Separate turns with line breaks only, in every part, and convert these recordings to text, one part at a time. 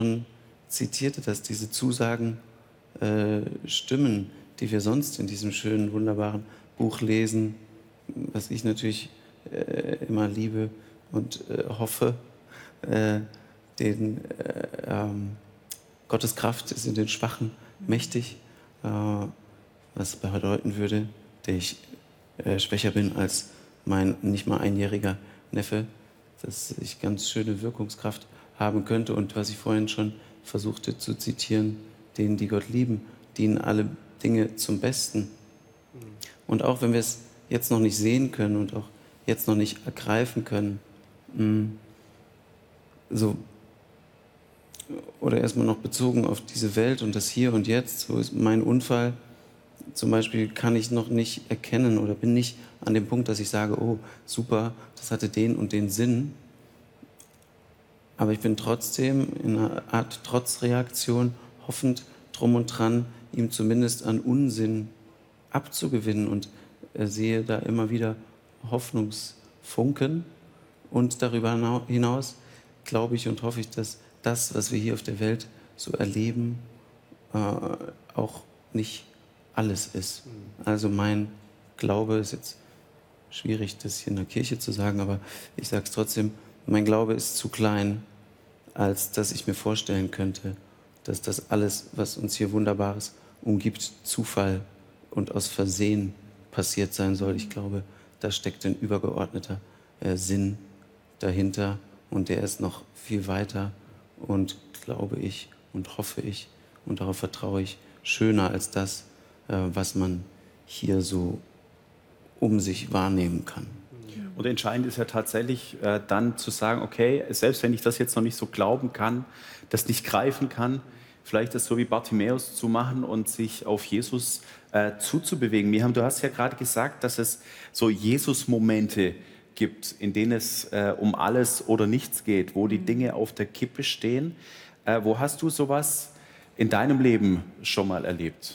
zitierte, dass diese Zusagen stimmen, die wir sonst in diesem schönen, wunderbaren Buch lesen, was ich natürlich immer liebe und hoffe, den Gottes Kraft ist in den Schwachen mächtig, was bedeuten würde, dass ich schwächer bin als mein nicht mal einjähriger Neffe, dass ich ganz schöne Wirkungskraft haben könnte. Und was ich vorhin schon versuchte zu zitieren, denen, die Gott lieben, dienen alle Dinge zum Besten. Und auch wenn wir es jetzt noch nicht sehen können und auch jetzt noch nicht ergreifen können, so, oder erstmal noch bezogen auf diese Welt und das Hier und Jetzt, so ist mein Unfall zum Beispiel, kann ich noch nicht erkennen oder bin nicht an dem Punkt, dass ich sage, oh, super, das hatte den und den Sinn. Aber ich bin trotzdem in einer Art Trotzreaktion, hoffend drum und dran, ihm zumindest an Unsinn abzugewinnen und sehe da immer wieder Hoffnungsfunken. Und darüber hinaus glaube ich und hoffe ich, dass das, was wir hier auf der Welt so erleben, auch nicht alles ist. Also mein Glaube ist jetzt schwierig, das hier in der Kirche zu sagen, aber ich sage es trotzdem, mein Glaube ist zu klein, als dass ich mir vorstellen könnte, dass das alles, was uns hier Wunderbares umgibt, Zufall und aus Versehen passiert sein soll. Ich glaube, da steckt ein übergeordneter Sinn dahinter und der ist noch viel weiter und glaube ich und hoffe ich und darauf vertraue ich, schöner als das, was man hier so um sich wahrnehmen kann.
Und entscheidend ist ja tatsächlich dann zu sagen, okay, selbst wenn ich das jetzt noch nicht so glauben kann, das nicht greifen kann, vielleicht das so wie Bartimäus zu machen und sich auf Jesus zuzubewegen. Miriam, du hast ja gerade gesagt, dass es so Jesus-Momente gibt, in denen es um alles oder nichts geht, wo die Dinge auf der Kippe stehen. Wo hast du sowas in deinem Leben schon mal erlebt?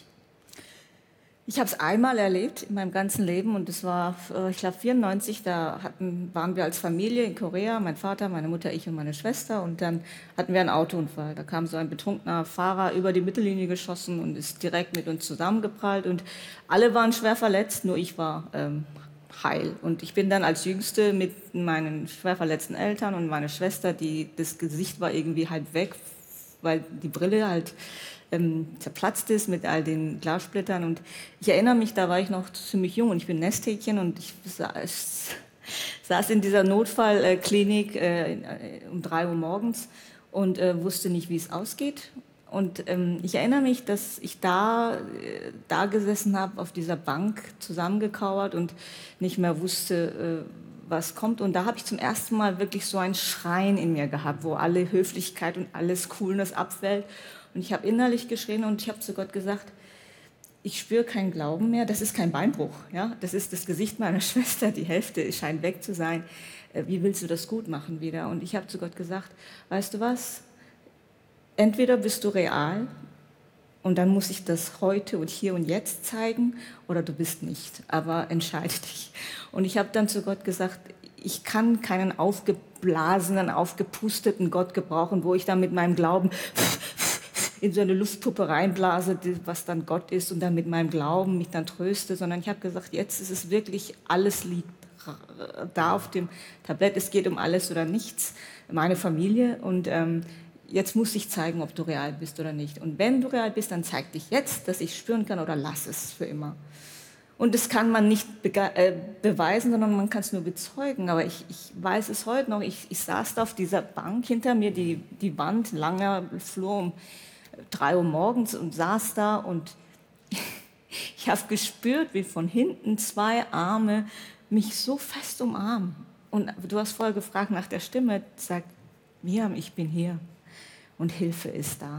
Ich habe es einmal erlebt in meinem ganzen Leben und das war, ich glaube, 94, waren wir als Familie in Korea, mein Vater, meine Mutter, ich und meine Schwester und dann hatten wir einen Autounfall. Da kam so ein betrunkener Fahrer über die Mittellinie geschossen und ist direkt mit uns zusammengeprallt und alle waren schwer verletzt, nur ich war heil. Und ich bin dann als Jüngste mit meinen schwer verletzten Eltern und meiner Schwester, das Gesicht war irgendwie halb weg, weil die Brille halt zerplatzt ist mit all den Glassplittern. Und ich erinnere mich, da war ich noch ziemlich jung und ich bin Nesthäkchen und ich saß in dieser Notfallklinik um 3 Uhr morgens und wusste nicht, wie es ausgeht. Und ich erinnere mich, dass ich da gesessen habe, auf dieser Bank zusammengekauert und nicht mehr wusste, was kommt. Und da habe ich zum ersten Mal wirklich so ein Schreien in mir gehabt, wo alle Höflichkeit und alles Coolness abfällt. Und ich habe innerlich geschrien und ich habe zu Gott gesagt, ich spüre keinen Glauben mehr, das ist kein Beinbruch, ja? Das ist das Gesicht meiner Schwester, die Hälfte scheint weg zu sein. Wie willst du das gut machen wieder? Und ich habe zu Gott gesagt, weißt du was, entweder bist du real und dann muss ich das heute und hier und jetzt zeigen oder du bist nicht, aber entscheide dich. Und ich habe dann zu Gott gesagt, ich kann keinen aufgeblasenen, aufgepusteten Gott gebrauchen, wo ich dann mit meinem Glauben in so eine Luftpuppe reinblase, was dann Gott ist und dann mit meinem Glauben mich dann tröste, sondern ich habe gesagt, jetzt ist es wirklich, alles liegt da auf dem Tablett, es geht um alles oder nichts, meine Familie und jetzt muss ich zeigen, ob du real bist oder nicht. Und wenn du real bist, dann zeig dich jetzt, dass ich spüren kann oder lass es für immer. Und das kann man nicht beweisen, sondern man kann es nur bezeugen. Aber ich weiß es heute noch, ich saß da auf dieser Bank, hinter mir die Wand, langer Flur um 3 Uhr morgens und saß da und ich habe gespürt, wie von hinten 2 Arme mich so fest umarmen. Und du hast vorher gefragt nach der Stimme, sagt, Miriam, ich bin hier und Hilfe ist da.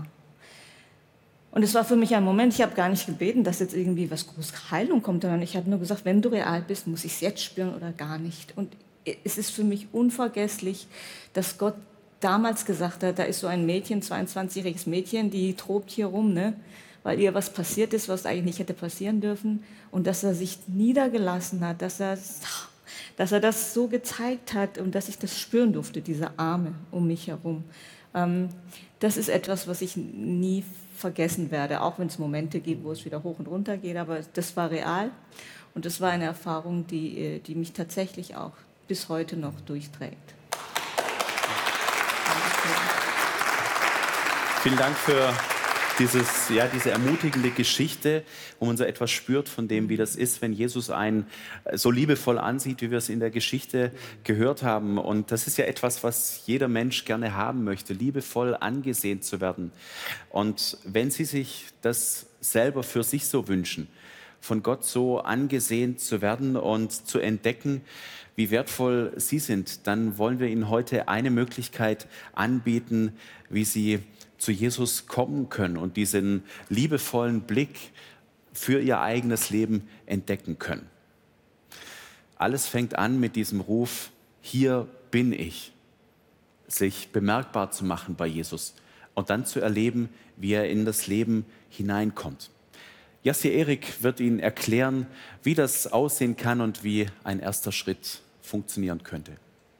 Und es war für mich ein Moment, ich habe gar nicht gebeten, dass jetzt irgendwie was groß Heilung kommt, sondern ich habe nur gesagt, wenn du real bist, muss ich es jetzt spüren oder gar nicht. Und es ist für mich unvergesslich, dass Gott damals gesagt hat, da ist so ein Mädchen, 22-jähriges Mädchen, die tobt hier rum, ne? Weil ihr was passiert ist, was eigentlich nicht hätte passieren dürfen. Und dass er sich niedergelassen hat, dass er das so gezeigt hat und dass ich das spüren durfte, diese Arme um mich herum. Das ist etwas, was ich nie vergessen werde, auch wenn es Momente gibt, wo es wieder hoch und runter geht, aber das war real und das war eine Erfahrung, die mich tatsächlich auch bis heute noch durchträgt.
Vielen Dank für diese ermutigende Geschichte, wo man so etwas spürt von dem, wie das ist, wenn Jesus einen so liebevoll ansieht, wie wir es in der Geschichte gehört haben. Und das ist ja etwas, was jeder Mensch gerne haben möchte, liebevoll angesehen zu werden. Und wenn Sie sich das selber für sich so wünschen, von Gott so angesehen zu werden und zu entdecken, wie wertvoll Sie sind, dann wollen wir Ihnen heute eine Möglichkeit anbieten, wie Sie zu Jesus kommen können und diesen liebevollen Blick für Ihr eigenes Leben entdecken können. Alles fängt an mit diesem Ruf, hier bin ich, sich bemerkbar zu machen bei Jesus und dann zu erleben, wie er in das Leben hineinkommt. Jassi Erik wird Ihnen erklären, wie das aussehen kann und wie ein erster Schritt funktionieren könnte.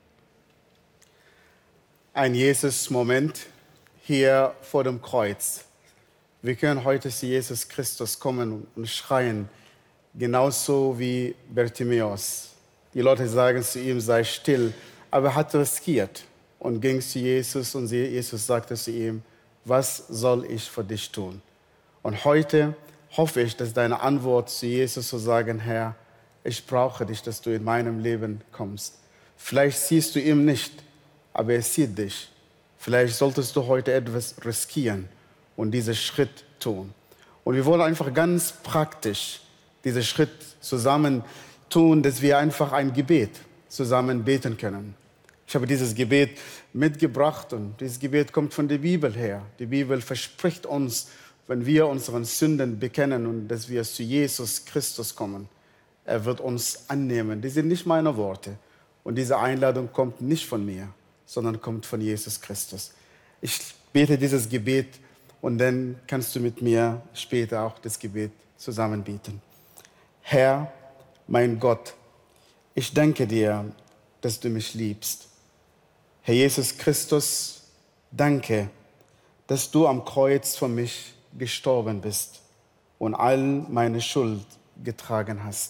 Ein Jesus-Moment hier vor dem Kreuz. Wir können heute zu Jesus Christus kommen und schreien, genauso wie Bartimäus. Die Leute sagen zu ihm, sei still, aber er hat riskiert und ging zu Jesus und Jesus sagte zu ihm, was soll ich für dich tun? Und heute hoffe ich, dass deine Antwort zu Jesus zu sagen, Herr, ich brauche dich, dass du in meinem Leben kommst. Vielleicht siehst du ihn nicht, aber er sieht dich. Vielleicht solltest du heute etwas riskieren und diesen Schritt tun. Und wir wollen einfach ganz praktisch diesen Schritt zusammen tun, dass wir einfach ein Gebet zusammen beten können. Ich habe dieses Gebet mitgebracht und dieses Gebet kommt von der Bibel her. Die Bibel verspricht uns, wenn wir unseren Sünden bekennen und dass wir zu Jesus Christus kommen, er wird uns annehmen. Das sind nicht meine Worte. Und diese Einladung kommt nicht von mir, sondern kommt von Jesus Christus. Ich bete dieses Gebet und dann kannst du mit mir später auch das Gebet zusammen beten. Herr, mein Gott, ich danke dir, dass du mich liebst. Herr Jesus Christus, danke, dass du am Kreuz für mich gestorben bist und all meine Schuld getragen hast.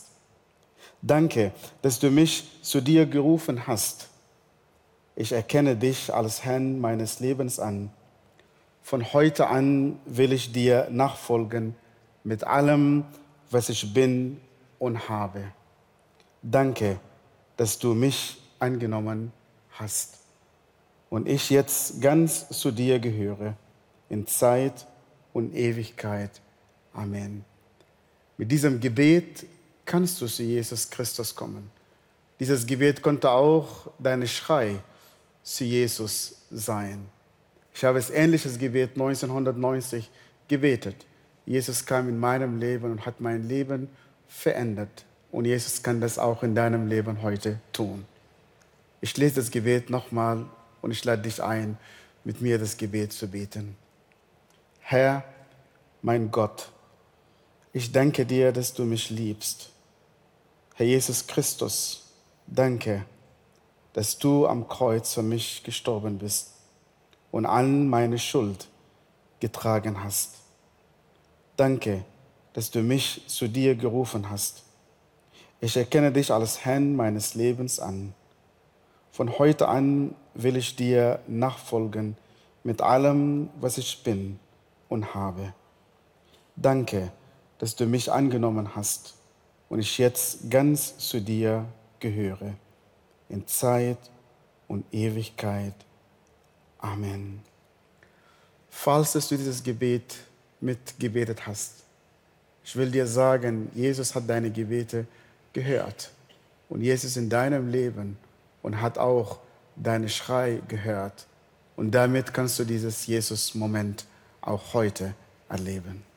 Danke, dass du mich zu dir gerufen hast. Ich erkenne dich als Herrn meines Lebens an. Von heute an will ich dir nachfolgen mit allem, was ich bin und habe. Danke, dass du mich angenommen hast und ich jetzt ganz zu dir gehöre, in Zeit und Ewigkeit. Amen. Mit diesem Gebet kannst du zu Jesus Christus kommen. Dieses Gebet konnte auch dein Schrei zu Jesus sein. Ich habe das ähnliches Gebet 1990 gebetet. Jesus kam in meinem Leben und hat mein Leben verändert. Und Jesus kann das auch in deinem Leben heute tun. Ich lese das Gebet nochmal und ich lade dich ein, mit mir das Gebet zu beten. Herr, mein Gott, ich danke dir, dass du mich liebst. Herr Jesus Christus, danke, dass du am Kreuz für mich gestorben bist und all meine Schuld getragen hast. Danke, dass du mich zu dir gerufen hast. Ich erkenne dich als Herrn meines Lebens an. Von heute an will ich dir nachfolgen mit allem, was ich bin und habe. Danke, dass du mich angenommen hast und ich jetzt ganz zu dir gehöre, in Zeit und Ewigkeit. Amen. Falls du dieses Gebet mitgebetet hast, ich will dir sagen, Jesus hat deine Gebete gehört und Jesus ist in deinem Leben und hat auch deinen Schrei gehört und damit kannst du dieses Jesus-Moment auch heute erleben.